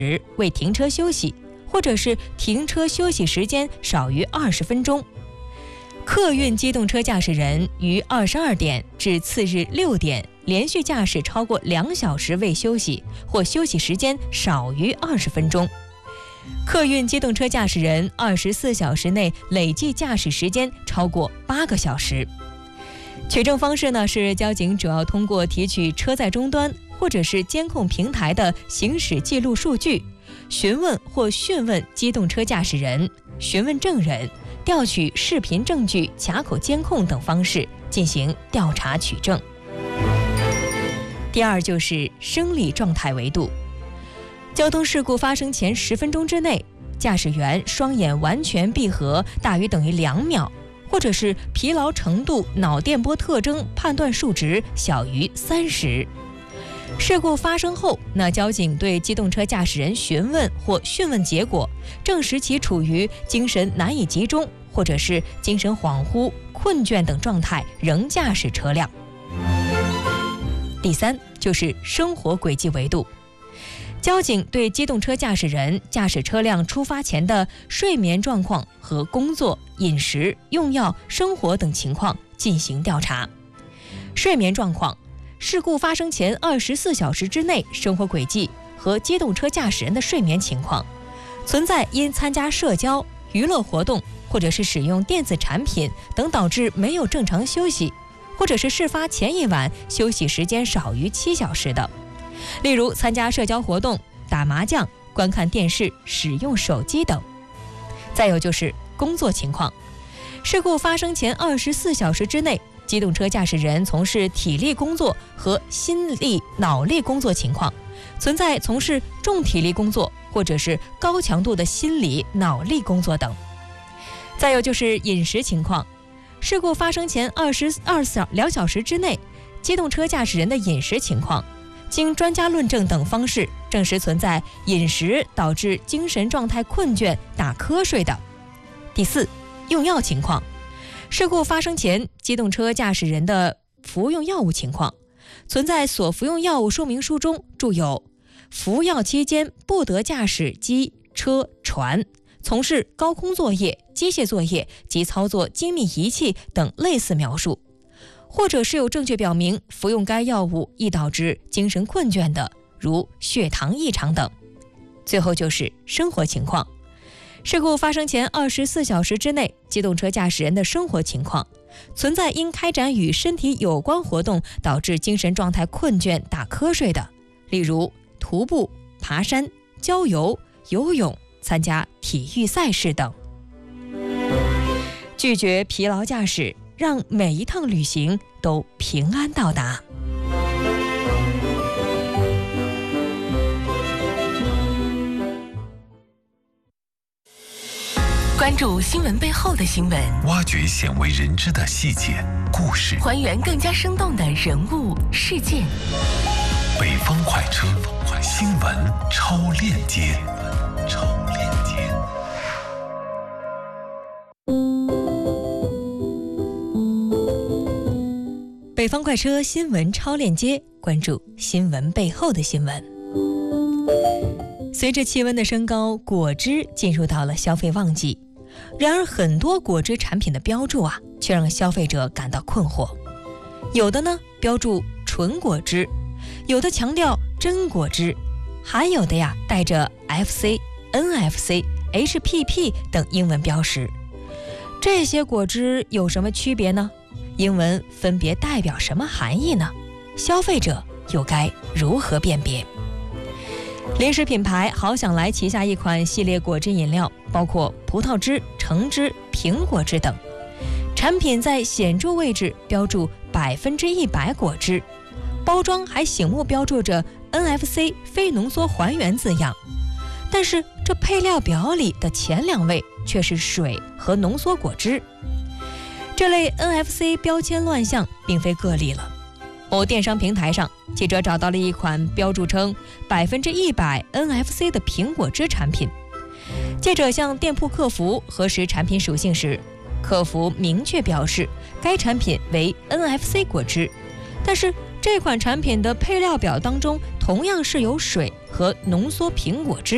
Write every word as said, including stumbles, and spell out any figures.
未停车休息，或者是停车休息时间少于二十分钟。客运机动车驾驶人于二十二点至次日六点连续驾驶超过两小时未休息，或休息时间少于二十分钟。客运机动车驾驶人二十四小时内累计驾驶时间超过八个小时。取证方式呢是交警主要通过提取车载终端或者是监控平台的行驶记录数据，询问或讯问机动车驾驶人、询问证人、调取视频证据、卡口监控等方式进行调查取证。第二就是生理状态维度。交通事故发生前十分钟之内，驾驶员双眼完全闭合大于等于两秒，或者是疲劳程度脑电波特征判断数值小于三十。事故发生后，那交警对机动车驾驶人询问或讯问结果，证实其处于精神难以集中，或者是精神恍惚、困倦等状态，仍驾驶车辆。第三就是生活轨迹维度。交警对机动车驾驶人驾驶车辆出发前的睡眠状况和工作、饮食、用药、生活等情况进行调查。睡眠状况，事故发生前二十四小时之内生活轨迹和机动车驾驶人的睡眠情况，存在因参加社交、娱乐活动或者是使用电子产品等导致没有正常休息，或者是事发前一晚休息时间少于七小时的。例如参加社交活动、打麻将、观看电视、使用手机等。再有就是工作情况，事故发生前二十四小时之内，机动车驾驶人从事体力工作和心力、脑力工作情况，存在从事重体力工作或者是高强度的心理、脑力工作等。再有就是饮食情况，事故发生前二十二小两小时之内，机动车驾驶人的饮食情况，经专家论证等方式证实存在饮食导致精神状态困倦、打瞌睡的。第四，用药情况，事故发生前机动车驾驶人的服用药物情况，存在所服用药物说明书中注有服药期间不得驾驶机、车、船，从事高空作业、机械作业及操作精密仪器等类似描述，或者是有证据表明服用该药物易导致精神困倦的，如血糖异常等。最后就是生活情况，事故发生前二十四小时之内，机动车驾驶人的生活情况，存在因开展与身体有关活动导致精神状态困倦、打瞌睡的，例如徒步、爬山、郊游、游泳、参加体育赛事等。拒绝疲劳驾驶，让每一趟旅行都平安到达。 关注新闻背后的新闻， 挖掘鲜为人知的细节故事， 还原更加生动的人物事件。 北方快车，新闻超链接。超链接。 北方快车新闻超链接，关注新闻背后的新闻。随着气温的升高，果汁进入到了消费旺季。然而很多果汁产品的标注啊，却让消费者感到困惑。有的呢标注纯果汁，有的强调真果汁，还有的呀带着 F C、N F C、H P P 等英文标识。这些果汁有什么区别呢？英文分别代表什么含义呢？消费者又该如何辨别？零食品牌好想来旗下一款系列果汁饮料，包括葡萄汁、橙汁、苹果汁等，产品在显著位置标注百分之一百果汁，包装还醒目标注着 N F C 非浓缩还原字样，但是这配料表里的前两位却是水和浓缩果汁。这类 N F C 标签乱象并非个例了。某电商平台上，记者找到了一款标注称百分之一百 N F C 的苹果汁产品。记者向店铺客服核实产品属性时，客服明确表示该产品为 N F C 果汁，但是这款产品的配料表当中同样是有水和浓缩苹果汁。